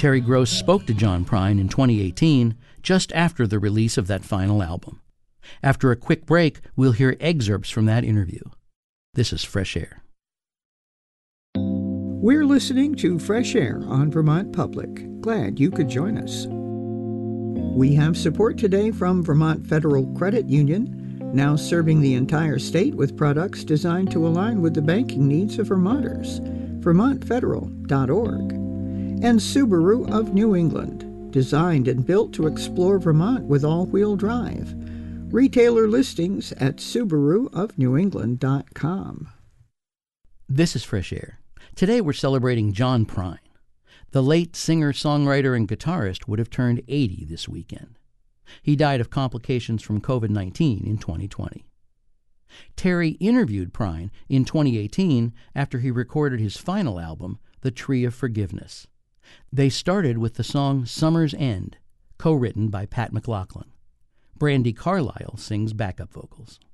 Terry Gross spoke to John Prine in 2018, just after the release of that final album. After a quick break, we'll hear excerpts from that interview. This is Fresh Air. We're listening to Fresh Air on Vermont Public. Glad you could join us. We have support today from Vermont Federal Credit Union, now serving the entire state with products designed to align with the banking needs of Vermonters. VermontFederal.org. And Subaru of New England, designed and built to explore Vermont with all-wheel drive. Retailer listings at SubaruofNewEngland.com. This is Fresh Air. Today we're celebrating John Prine. The late singer, songwriter, and guitarist would have turned 80 this weekend. He died of complications from COVID-19 in 2020. Terry interviewed Prine in 2018 after he recorded his final album, The Tree of Forgiveness. They started with the song Summer's End, co-written by Pat McLaughlin. Brandi Carlile sings backup vocals.